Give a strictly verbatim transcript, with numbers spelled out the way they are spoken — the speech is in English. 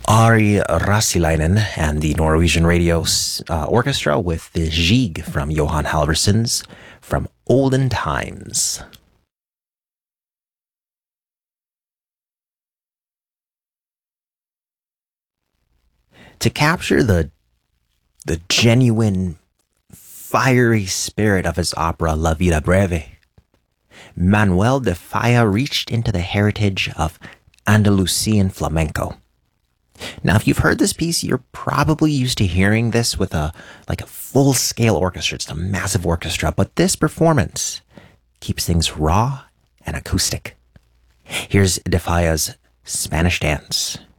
Ari Rasilainen and the Norwegian Radio uh, Orchestra with the Jig from Johan Halvorsson's From Olden Times. To capture the the genuine, fiery spirit of his opera La Vida Breve, Manuel de Falla reached into the heritage of Andalusian flamenco. Now, if you've heard this piece, you're probably used to hearing this with a like a full-scale orchestra. It's a massive orchestra, but this performance keeps things raw and acoustic. Here's de Falla's Spanish Dance.